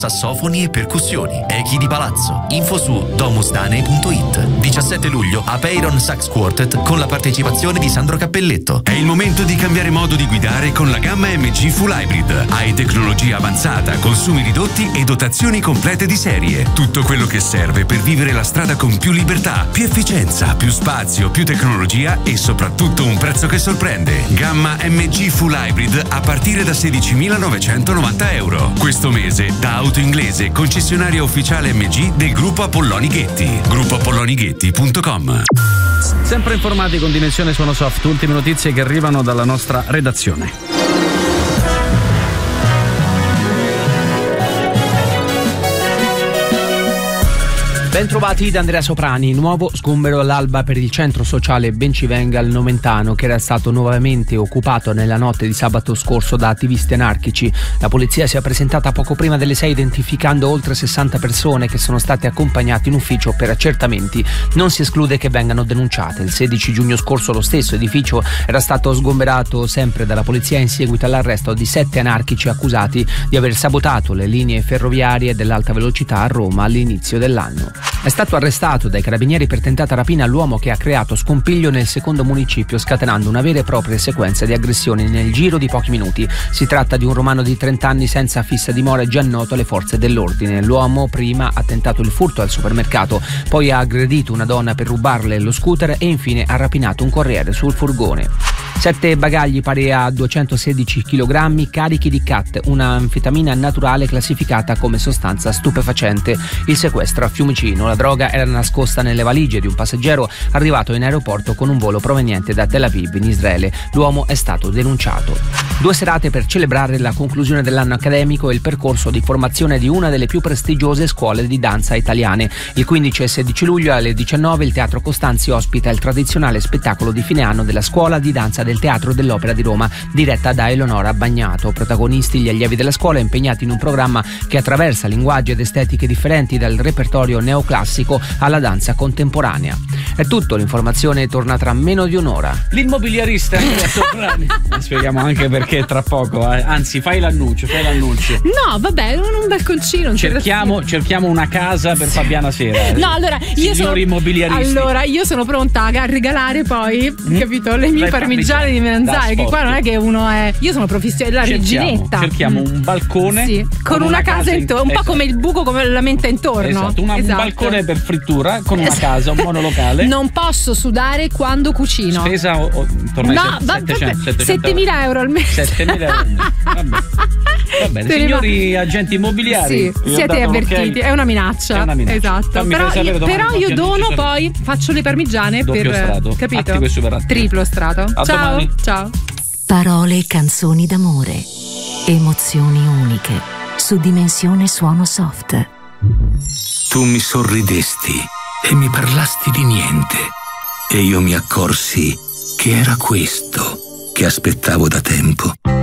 sassofoni e percussioni, echi di palazzo. Info su domusdanei.it. 17 luglio a Peyron Sax Quartet con la partecipazione di Sandro Cappelletto. È il momento di cambiare modo di guidare con la gamma MG Full Hybrid. Hai tecnologia avanzata, consumi ridotti e dotazioni complete di serie. Tutto quello che serve per vivere la strada con più libertà, più efficienza, più spazio, più tecnologia e soprattutto un prezzo che sorprende. Gamma MG Full Hybrid a partire da 16.990 euro. Questo mese da Auto Inglese, concessionaria ufficiale MG del gruppo Apolloni Ghetti. gruppoapollonighetti.com. Sempre informati con Dimensione Suono Soft, ultime notizie che arrivano dalla nostra redazione. Ben trovati da Andrea Soprani. Nuovo sgombero all'alba per il centro sociale Bencivenga al Nomentano, che era stato nuovamente occupato nella notte di sabato scorso da attivisti anarchici. La polizia si è presentata poco prima delle 6 identificando oltre 60 persone che sono state accompagnate in ufficio per accertamenti. Non si esclude che vengano denunciate. Il 16 giugno scorso lo stesso edificio era stato sgomberato sempre dalla polizia in seguito all'arresto di 7 anarchici accusati di aver sabotato le linee ferroviarie dell'alta velocità a Roma all'inizio dell'anno. È stato arrestato dai carabinieri per tentata rapina l'uomo che ha creato scompiglio nel secondo municipio, scatenando una vera e propria sequenza di aggressioni nel giro di pochi minuti. Si tratta di un romano di 30 anni senza fissa dimora e già noto alle forze dell'ordine. L'uomo prima ha tentato il furto al supermercato, poi ha aggredito una donna per rubarle lo scooter e infine ha rapinato un corriere sul furgone. 7 bagagli pari a 216 kg carichi di cat, una anfetamina naturale classificata come sostanza stupefacente. Il sequestro a Fiumicino. La droga era nascosta nelle valigie di un passeggero arrivato in aeroporto con un volo proveniente da Tel Aviv in Israele. L'uomo è stato denunciato. 2 serate per celebrare la conclusione dell'anno accademico e il percorso di formazione di una delle più prestigiose scuole di danza italiane. Il 15 e 16 luglio alle 19 il Teatro Costanzi ospita il tradizionale spettacolo di fine anno della Scuola di Danza del Teatro dell'Opera di Roma, diretta da Eleonora Bagnato. Protagonisti gli allievi della scuola impegnati in un programma che attraversa linguaggi ed estetiche differenti dal repertorio neoclassico alla danza contemporanea. È tutto, l'informazione torna tra meno di un'ora. L'immobiliarista Soprani. Spieghiamo anche perché tra poco, anzi fai l'annuncio. No, vabbè, un balconcino. Cerchiamo una casa per Fabiana Sera. No, allora io sono pronta a regalare poi, capito, le mie parmigiane di melanzane, che qua non è che uno è. Io sono professionista, la reginetta. Cerchiamo un balcone, sì, con una casa intorno, un po' come il buco, come la menta intorno. Esatto, un balcone per frittura, con una casa, un monolocale. Non posso sudare quando cucino. Spesa intorno ai 7.000 euro al mese. 7.000 euro. Va bene, signori agenti immobiliari. Sì, siete avvertiti, è una minaccia. Esatto. Però io dono, poi faccio le parmigiane doppio per strato. Capito? Triplo strato. Ciao. Parole e canzoni d'amore. Emozioni uniche. Su Dimensione Suono Soft. Tu mi sorridesti e mi parlasti di niente. E io mi accorsi che era questo che aspettavo da tempo.